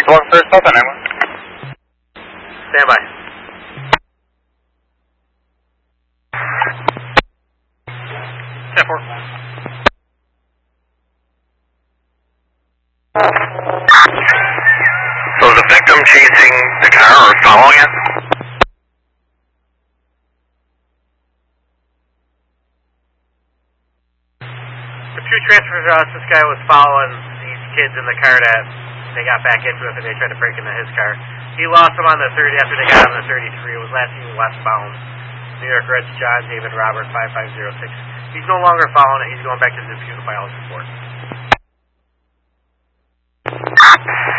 1 first, Delta 91. Stand by. Step 4. So is the victim chasing the car or following it? The two transfers to us, this guy was following these kids in the car that they got back into it and they tried to break into his car. He lost them on the 30 after they got on the 33. It was last seen westbound. New York Reds, John David Robert 5506. He's no longer following it. He's going back to Dubuque by all support.